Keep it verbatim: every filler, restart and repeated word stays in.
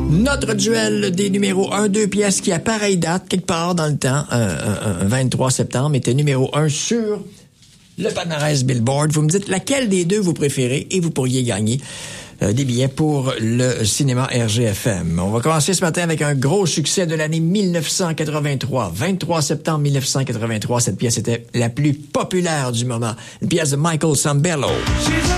Notre duel des numéros un, deux pièces qui, à pareille date, quelque part dans le temps, euh, euh, vingt-trois septembre, était numéro un sur le palmarès Billboard. Vous me dites laquelle des deux vous préférez et vous pourriez gagner euh, des billets pour le cinéma R G F M. On va commencer ce matin avec un gros succès de l'année mille neuf cent quatre-vingt-trois. vingt-trois septembre mille neuf cent quatre-vingt-trois, cette pièce était la plus populaire du moment. Une pièce de Michael Sambello.